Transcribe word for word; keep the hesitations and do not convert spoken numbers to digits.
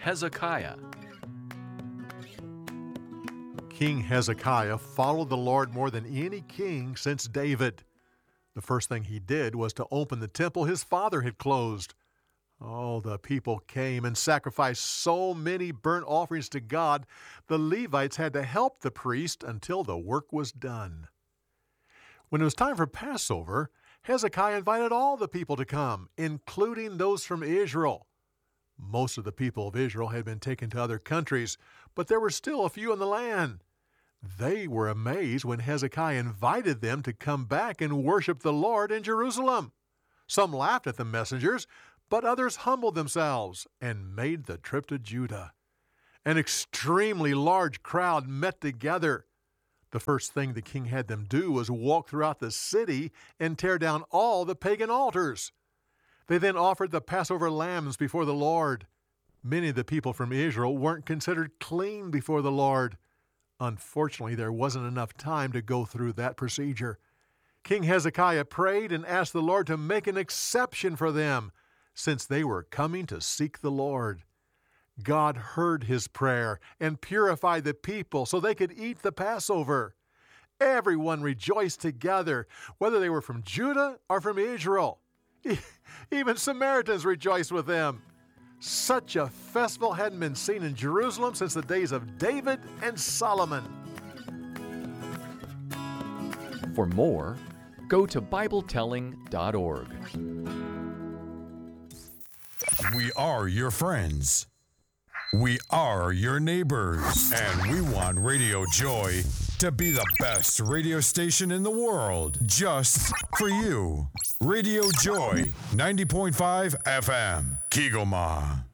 Hezekiah. King Hezekiah followed the Lord more than any king since David. The first thing he did was to open the temple his father had closed. Oh, the people came and sacrificed so many burnt offerings to God, the Levites had to help the priest until the work was done. When it was time for Passover, Hezekiah invited all the people to come, including those from Israel. Most of the people of Israel had been taken to other countries, but there were still a few in the land. They were amazed when Hezekiah invited them to come back and worship the Lord in Jerusalem. Some laughed at the messengers, but others humbled themselves and made the trip to Judah. An extremely large crowd met together. The first thing the king had them do was walk throughout the city and tear down all the pagan altars. They then offered the Passover lambs before the Lord. Many of the people from Israel weren't considered clean before the Lord. Unfortunately, there wasn't enough time to go through that procedure. King Hezekiah prayed and asked the Lord to make an exception for them, since they were coming to seek the Lord. God heard his prayer and purified the people so they could eat the Passover. Everyone rejoiced together, whether they were from Judah or from Israel. Even Samaritans rejoiced with them. Such a festival hadn't been seen in Jerusalem since the days of David and Solomon. For more, go to Bible telling dot org. We are your friends. We are your neighbors. And we want Radio Joy to be the best radio station in the world, just for you. Radio Joy, ninety point five F M, Kigoma.